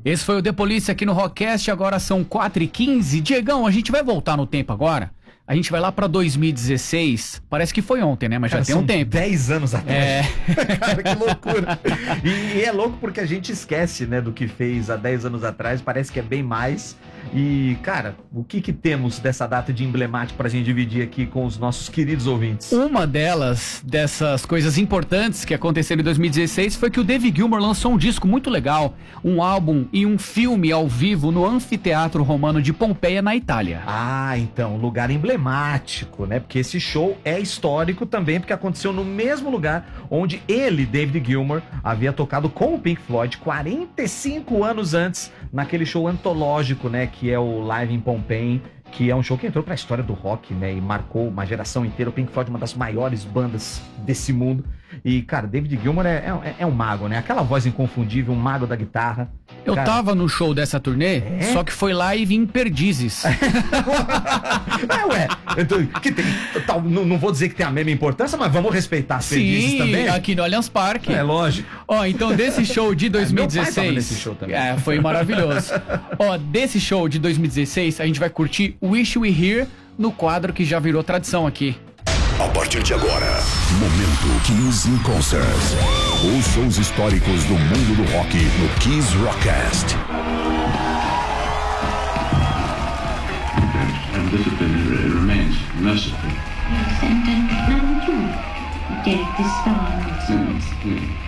Esse foi o The Police aqui no Rockcast, agora são 4h15. Diegão, a gente vai voltar no tempo agora. A gente vai lá pra 2016. Parece que foi ontem, né? Mas cara, já tem um tempo. 10 anos atrás. Cara, que loucura. E é louco porque a gente esquece, né, do que fez há 10 anos atrás. Parece que é bem mais. E, cara, o que temos dessa data de emblemático pra gente dividir aqui com os nossos queridos ouvintes? Uma dessas coisas importantes que aconteceram em 2016 foi que o David Gilmour lançou um disco muito legal, um álbum e um filme ao vivo no Anfiteatro Romano de Pompeia, na Itália. Ah, então, lugar emblemático, né? Porque esse show é histórico também, porque aconteceu no mesmo lugar onde ele, David Gilmour, havia tocado com o Pink Floyd 45 anos antes, naquele show antológico, né? Que é o Live in Pompeii, que é um show que entrou pra história do rock, né? E marcou uma geração inteira. O Pink Floyd é uma das maiores bandas desse mundo. E, cara, David Gilmour é um mago, né? Aquela voz inconfundível, um mago da guitarra. Eu cara... tava no show dessa turnê, só que foi live em Perdizes. Que tem, não vou dizer que tem a mesma importância, mas vamos respeitar as Perdizes também. Aqui no Allianz Parque. É lógico. Ó, então desse show de 2016... Meu pai tava nesse show também. Foi maravilhoso. Ó, desse show de 2016, a gente vai curtir Wish We Here no quadro que já virou tradição aqui. A partir de agora, momento Kiss in Concert. Os shows históricos do mundo do rock no Kiss Rockcast. And discipline remains merciful. Yes, and now you get this star.